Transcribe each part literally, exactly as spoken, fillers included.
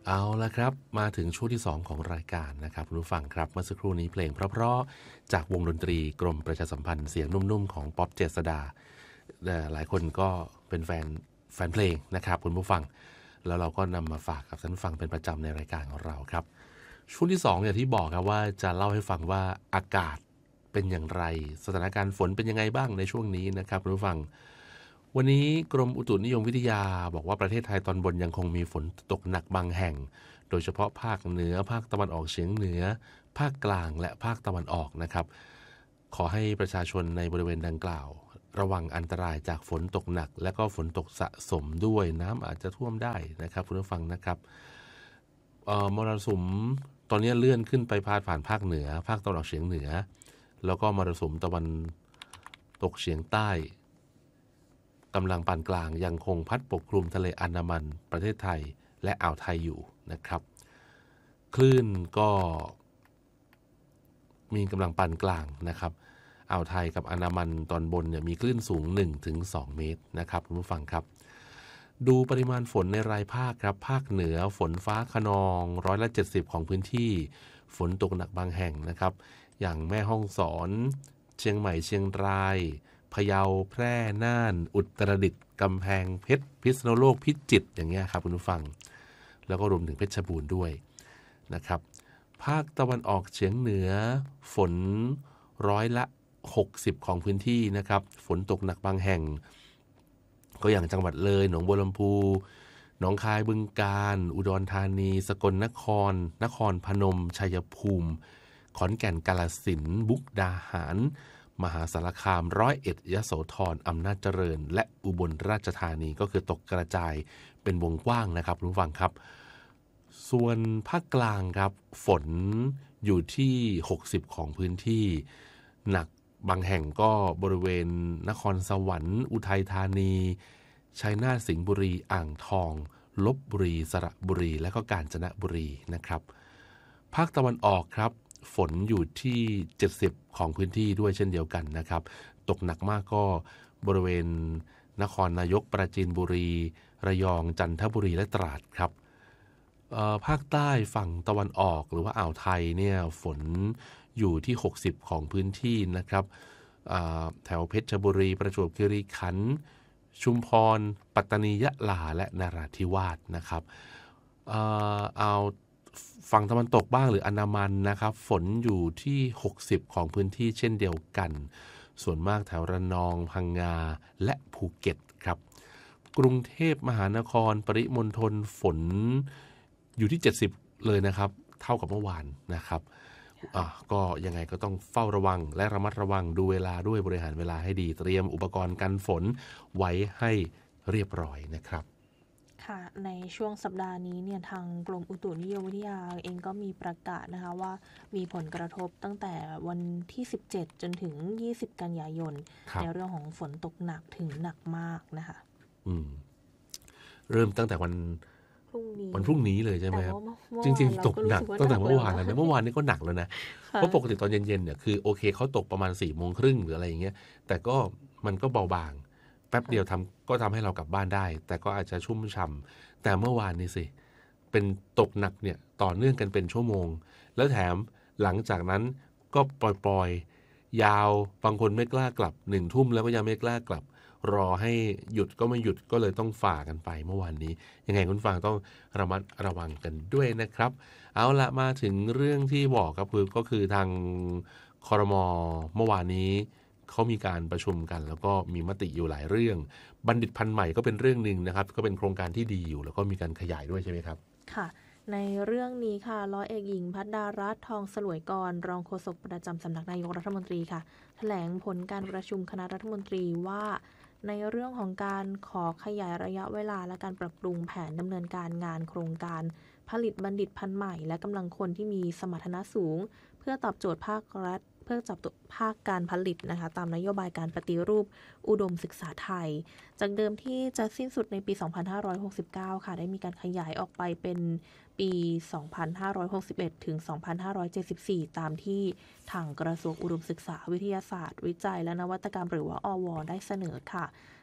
เอาละครับมาถึงช่วงที่สองของรายการนะครับคุณผู้ฟังครับเมื่อสักครู่นี้เพลงเพราะๆจากวงดนตรีกรมประชาสัมพันธ์เสียงนุ่มๆของป๊อปเจษดาหลายคนก็เป็นแฟนแฟนเพลงนะครับคุณผู้ฟังแล้วเราก็นำมาฝากกับท่านฟังเป็นประจำในรายการของเราครับช่วงที่สองอย่างที่บอกครับว่าจะเล่าให้ฟังว่าอากาศเป็นอย่างไรสถานการณ์ฝนเป็นยังไงบ้างในช่วงนี้นะครับคุณผู้ฟังวันนี้กรมอุตุนิยมวิทยาบอกว่าประเทศไทยตอนบนยังคงมีฝนตกหนักบางแห่งโดยเฉพาะภาคเหนือภาคตะวันออกเฉียงเหนือภาคกลางและภาคตะวันออกนะครับขอให้ประชาชนในบริเวณดังกล่าวระวังอันตรายจากฝนตกหนักและก็ฝนตกสะสมด้วยน้ำอาจจะท่วมได้นะครับคุณผู้ฟังนะครับมรสุมตอนนี้เลื่อนขึ้นไปพาดผ่านภาคเหนือภาคตะวันออกเฉียงเหนือแล้วก็มรสุมตะวันตกเฉียงใต้กำลังปานกลางยังคงพัดปกคลุมทะเลอันดามันประเทศไทยและอ่าวไทยอยู่นะครับคลื่นก็มีกำลังปานกลางนะครับอ่าวไทยกับอันดามันตอนบนเนี่ยมีคลื่นสูง หนึ่งถึงสอง เมตรนะครับคุณผู้ฟังครับดูปริมาณฝนในรายภาคครับภาคเหนือฝนฟ้าคะนองร้อยละเจ็ดสิบของพื้นที่ฝนตกหนักบางแห่งนะครับอย่างแม่ฮ่องสอนเชียงใหม่เชียงรายพะเยาแพร่น่านอุตรดิตถ์กำแพงเพชรพิษณุโลกพิจิตรอย่างเงี้ยครับคุณผู้ฟังแล้วก็รวมถึงเพชรบูรณ์ด้วยนะครับภาคตะวันออกเฉียงเหนือฝนร้อยละหกสิบของพื้นที่นะครับฝนตกหนักบางแห่งก็อย่างจังหวัดเลยหนองบัวลำพูหนองคายบึงกาฬอุดรธานีสกลนครนครพนมชัยภูมิขอนแก่นกาฬสินธุ์มุกดาหารมหาสารคามร้อยเอ็ดยโสธรอำนาจเจริญและอุบลราชธานีก็คือตกกระจายเป็นวงกว้างนะครับคุณผู้ฟังครับส่วนภาคกลางครับฝนอยู่ที่หกสิบของพื้นที่หนักบางแห่งก็บริเวณนครสวรรค์อุทัยธานีชัยนาทสิงห์บุรีอ่างทองลพบุรีสระบุรีและก็กาญจนบุรีนะครับภาคตะวันออกครับฝนอยู่ที่เจ็ดสิบของพื้นที่ด้วยเช่นเดียวกันนะครับตกหนักมากก็บริเวณนครนายกปราจีนบุรีระยองจันทบุรีและตราดครับภาคใต้ฝั่งตะวันออกหรือว่าอ่าวไทยเนี่ยฝนอยู่ที่หกสิบของพื้นที่นะครับแถวเพชรบุรีประจวบคีรีขันธ์ชุมพรปัตตานียะลาและนราธิวาสนะครับเอาฝั่งตะวันตกบ้างหรืออันดามันนะครับฝนอยู่ที่หกสิบของพื้นที่เช่นเดียวกันส่วนมากแถวระนองพังงาและภูเก็ตครับกรุงเทพมหานครปริมณฑลฝนอยู่ที่เจ็ดสิบเลยนะครับเท่ากับเมื่อวานนะครับอ่ะก็ยังไงก็ต้องเฝ้าระวังและระมัดระวังดูเวลาด้วยบริหารเวลาให้ดีเตรียมอุปกรณ์กันฝนไว้ให้เรียบร้อยนะครับค่ะในช่วงสัปดาห์นี้เนี่ยทางกรมอุตุนิยมวิทยาเองก็มีประกาศนะคะว่ามีผลกระทบตั้งแต่วันที่สิบเจ็ดจนถึงยี่สิบกันยายนในเรื่องของฝนตกหนักถึงหนักมากนะคะอืมเริ่มตั้งแต่วันพรุ่งนี้วันพรุ่งนี้เลยใช่ไหมครับจริงๆตกหนักตั้งแต่เมื่อวานแล้วนะเมื่อวานนี้ก็หนักแล้วนะเพราะปกติตอนเย็นๆเนี่ยคือโอเคเขาตกประมาณสี่โมงครึ่งหรืออะไรอย่างเงี้ยแต่ก็มันก็เบาบางแป๊บเดียวทำก็ทำให้เรากลับบ้านได้แต่ก็อาจจะชุ่มฉ่ำแต่เมื่อวานนี้สิเป็นตกหนักเนี่ยต่อเนื่องกันเป็นชั่วโมงแล้วแถมหลังจากนั้นก็ปล่อยๆยาวบางคนไม่กล้ากลับหนึ่งทุ่มแล้วก็ยังไม่กล้ากลับรอให้หยุดก็ไม่หยุดก็เลยต้องฝ่ากันไปเมื่อวานนี้ยังไงคุณฟังต้องระมัดระวังกันด้วยนะครับเอาละมาถึงเรื่องที่บอกครับคือก็คือทางครม.เมื่อวานนี้เขามีการประชุมกันแล้วก็มีมติอยู่หลายเรื่องบัณฑิตพันธุ์ใหม่ก็เป็นเรื่องนึงนะครับก็เป็นโครงการที่ดีอยู่แล้วก็มีการขยายด้วยใช่ไหมครับค่ะในเรื่องนี้ค่ะร้อยเอกหญิงภัทรารัตน์ทองสลวยกรรองโฆษกประจำสำนักนายกรัฐมนตรีค่ะแถลงผลการประชุมคณะรัฐมนตรีว่าในเรื่องของการขอขยายระยะเวลาและการปรับปรุงแผนดำเนินการงานโครงการผลิตบัณฑิตพันธุ์ใหม่และกำลังคนที่มีสมรรถนะสูงเพื่อตอบโจทย์ภาครัฐเพื่อจับภาคการผลิตนะคะตามนโยบายการปฏิรูปอุดมศึกษาไทยจากเดิมที่จะสิ้นสุดในปี สองพันห้าร้อยหกสิบเก้า ค่ะได้มีการขยายออกไปเป็นปี สองพันห้าร้อยหกสิบเอ็ด ถึง สองพันห้าร้อยเจ็ดสิบสี่ ตามที่ทางกระทรวงอุดมศึกษาวิทยาศาสตร์วิจัยและนวัตกรรมหรือว่าอว.ได้เสนอค่ะ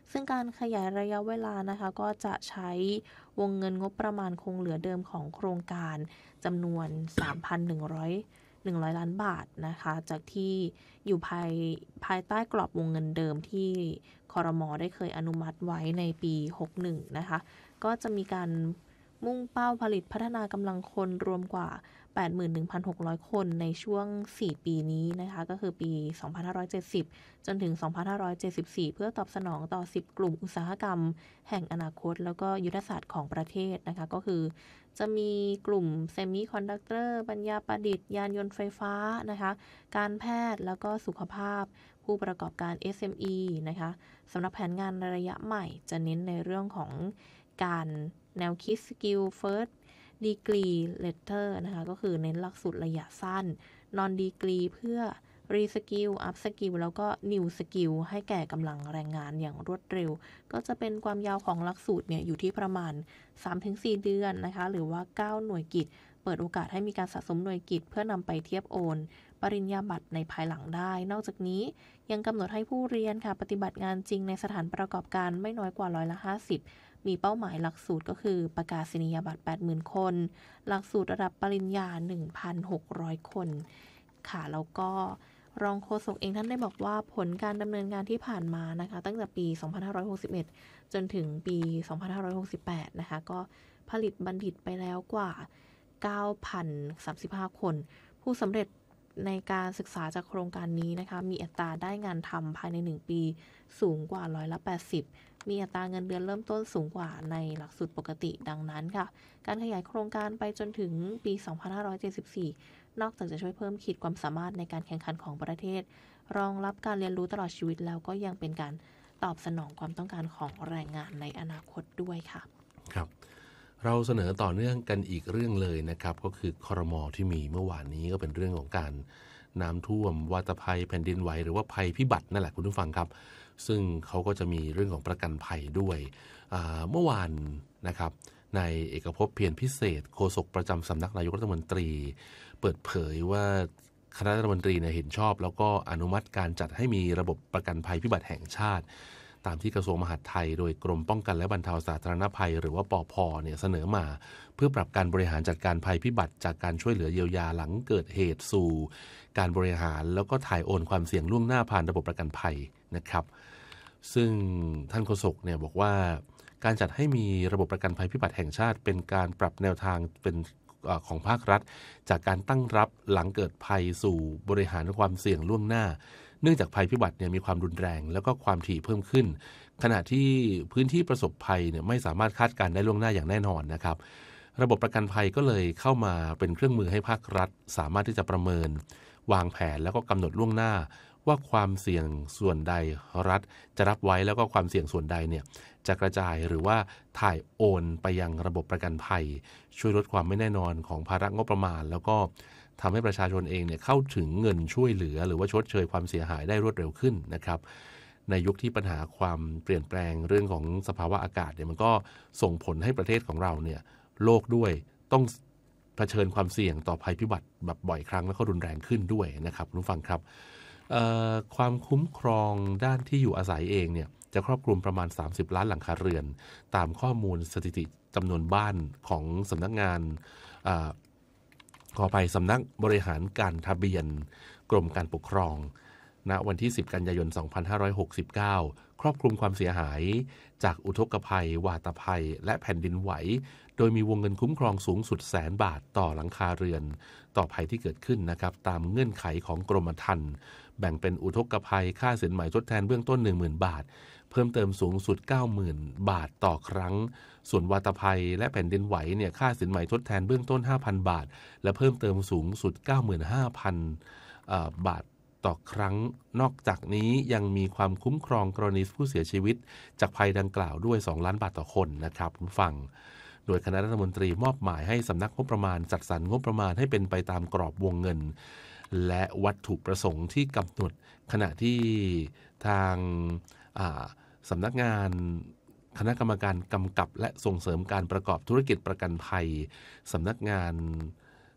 ซึ่งการขยายระยะเวลานะคะก็จะใช้วงเงินงบประมาณคงเหลือเดิมของโครงการจำนวน สามพันหนึ่งร้อย หนึ่งร้อย ล้านบาทนะคะจากที่อยู่ภายภายใต้กรอบวงเงินเดิมที่ครม.ได้เคยอนุมัติไว้ในปี หกสิบเอ็ด นะคะก็จะมีการมุ่งเป้าผลิตพัฒนากำลังคนรวมกว่า แปดหมื่นหนึ่งพันหกร้อย คนในช่วง สี่ ปีนี้นะคะก็คือปี สองพันห้าร้อยเจ็ดสิบ จนถึง สองพันห้าร้อยเจ็ดสิบสี่ เพื่อตอบสนองต่อ สิบ กลุ่มอุตสาหกรรมแห่งอนาคตแล้วก็ยุทธศาสตร์ของประเทศนะคะก็คือจะมีกลุ่มเซมิคอนดักเตอร์ปัญญาประดิษฐ์ยานยนต์ไฟฟ้านะคะการแพทย์แล้วก็สุขภาพผู้ประกอบการ เอส เอ็ม อี นะคะสำหรับแผนงานระยะใหม่จะเน้นในเรื่องของการแนวคิด Skill First Degree Letter นะคะก็คือเน้นหลักสูตรระยะสั้น Non Degree เพื่อ Reskill Up Skill แล้วก็ New Skill ให้แก่กำลังแรงงานอย่างรวดเร็วก็จะเป็นความยาวของหลักสูตรเนี่ยอยู่ที่ประมาณ สามถึงสี่ เดือนนะคะหรือว่า เก้า หน่วยกิตเปิดโอกาสให้มีการสะสมหน่วยกิตเพื่อนำไปเทียบโอนปริญญาบัตรในภายหลังได้นอกจากนี้ยังกำหนดให้ผู้เรียนค่ะปฏิบัติงานจริงในสถานประกอบการไม่น้อยกว่าร้อยละห้าสิบมีเป้าหมายหลักสูตรก็คือประกาศนียบัตร แปดหมื่น คนหลักสูตรระดับปริญญา หนึ่งพันหกร้อย คนค่ะแล้วก็รองโฆษกเองท่านได้บอกว่าผลการดำเนินงานที่ผ่านมานะคะตั้งแต่ปี สองพันห้าร้อยหกสิบเอ็ด จนถึงปี สองพันห้าร้อยหกสิบแปด นะคะก็ผลิตบัณฑิตไปแล้วกว่า เก้าพันสามสิบห้า คนผู้สำเร็จในการศึกษาจากโครงการนี้นะคะมีอัตราได้งานทำภายในหนึ่งปีสูงกว่าร้อยละแปดสิบมีอัตราเงินเดือนเริ่มต้นสูงกว่าในหลักสูตรปกติดังนั้นค่ะการขยายโครงการไปจนถึงปี สองพันห้าร้อยเจ็ดสิบสี่ นอกจากจะช่วยเพิ่มขีดความสามารถในการแข่งขันของประเทศรองรับการเรียนรู้ตลอดชีวิตแล้วก็ยังเป็นการตอบสนองความต้องการของแรงงานในอนาคตด้วยค่ะครับเราเสนอต่อเนื่องกันอีกเรื่องเลยนะครับก็คือครม.ที่มีเมื่อวานนี้ก็เป็นเรื่องของการน้ำท่วมวาตภัยแผ่นดินไหวหรือว่าภัยพิบัตินั่นแหละคุณผู้ฟังครับซึ่งเขาก็จะมีเรื่องของประกันภัยด้วยเมื่อวานนะครับนายเอกภพเพียรพิเศษโฆษกประจำสำนักนายกรัฐมนตรีเปิดเผยว่าคณะรัฐมนตรีเนี่ยเห็นชอบแล้วก็อนุมัติการจัดให้มีระบบประกันภัยพิบัติแห่งชาติตามที่กระทรวงมหาดไทยโดยกรมป้องกันและบรรเทาสาธารณภัยหรือว่าปภ.เนี่ยเสนอมาเพื่อปรับการบริหารจัดการภัยพิบัติจากการช่วยเหลือเยียวยาหลังเกิดเหตุสู่การบริหารแล้วก็ถ่ายโอนความเสี่ยงล่วงหน้าผ่านระบบประกันภัยนะครับซึ่งท่านโฆษกเนี่ยบอกว่าการจัดให้มีระบบประกันภัยพิบัติแห่งชาติเป็นการปรับแนวทางเป็นของภาครัฐจากการตั้งรับหลังเกิดภัยสู่บริหารความเสี่ยงล่วงหน้าเนื่องจากภัยพิบัติเนี่ยมีความรุนแรงแล้วก็ความถี่เพิ่มขึ้นขณะที่พื้นที่ประสบภัยเนี่ยไม่สามารถคาดการณ์ได้ล่วงหน้าอย่างแน่นอนนะครับระบบประกันภัยก็เลยเข้ามาเป็นเครื่องมือให้ภาครัฐสามารถที่จะประเมินวางแผนแล้วก็กำหนดล่วงหน้าว่าความเสี่ยงส่วนใดรัฐจะรับไว้แล้วก็ความเสี่ยงส่วนใดเนี่ยจะกระจายหรือว่าถ่ายโอนไปยังระบบประกันภัยช่วยลดความไม่แน่นอนของภาระงบประมาณแล้วก็ทำให้ประชาชนเองเนี่ยเข้าถึงเงินช่วยเหลือหรือว่าชดเชยความเสียหายได้รวดเร็วขึ้นนะครับในยุคที่ปัญหาความเปลี่ยนแปลงเรื่องของสภาวะอากาศเนี่ยมันก็ส่งผลให้ประเทศของเราเนี่ยโลกด้วยต้องเผชิญความเสี่ยงต่อภัยพิบัติแบบบ่อยครั้งแล้วก็รุนแรงขึ้นด้วยนะครับคุณผู้ฟังครับความคุ้มครองด้านที่อยู่อาศัยเองเนี่ยจะครอบคลุมประมาณสามสิบล้านหลังคาเรือนตามข้อมูลสถิติจำนวนบ้านของสำนักงานขอไปสำนักบริหารการทะเบียนกรมการปกครองณวันที่สิบกันยายนสองพันห้าร้อยหกสิบเก้าครอบคลุมความเสียหายจากอุทกภัยวาตภัยและแผ่นดินไหวโดยมีวงเงินคุ้มครองสูงสุดแสนบาทต่อหลังคาเรือนต่อภัยที่เกิดขึ้นนะครับตามเงื่อนไขของกรมธรรม์แบ่งเป็นอุทกภัยค่าสินไหมทดแทนเบื้องต้น หนึ่งหมื่น บาทเพิ่มเติมสูงสุด เก้าหมื่น บาทต่อครั้งส่วนวาตภัยและแผ่นดินไหวเนี่ยค่าสินไหมทดแทนเบื้องต้น ห้าพัน บาทและเพิ่มเติมสูงสุด เก้าหมื่นห้าพัน บาทต่อครั้งนอกจากนี้ยังมีความคุ้มครองกรณีผู้เสียชีวิตจากภัยดังกล่าวด้วยสองล้านบาทต่อคนนะครับคุณฟังโดยคณะรัฐมนตรีมอบหมายให้สำนักงบประมาณจัดสรรงบประมาณให้เป็นไปตามกรอบวงเงินและวัตถุประสงค์ที่กำหนดขณะที่ทางสำนักงานคณะกรรมการกำกับและส่งเสริมการประกอบธุรกิจประกันภัยสำนักงาน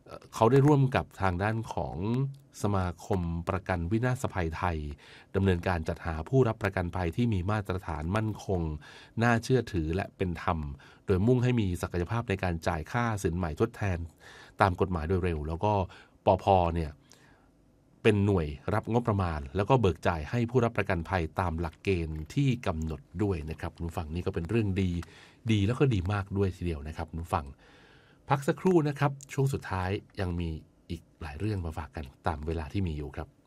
เอ่อเขาได้ร่วมกับทางด้านของสมาคมประกันวินาศภัยไทยดำเนินการจัดหาผู้รับประกันภัยที่มีมาตรฐานมั่นคงน่าเชื่อถือและเป็นธรรมโดยมุ่งให้มีศักยภาพในการจ่ายค่าสินใหม่ทดแทนตามกฎหมายโดยเร็วแล้วก็ปภเนี่ยเป็นหน่วยรับงบประมาณแล้วก็เบิกจ่ายให้ผู้รับประกันภัยตามหลักเกณฑ์ที่กำหนดด้วยนะครับคุณผู้ฟังนี่ก็เป็นเรื่องดีดีแล้วก็ดีมากด้วยทีเดียวนะครับคุณผู้ฟังพักสักครู่นะครับช่วงสุดท้ายยังมีอีกหลายเรื่องมาฝากกันตามเวลาที่มีอยู่ครับ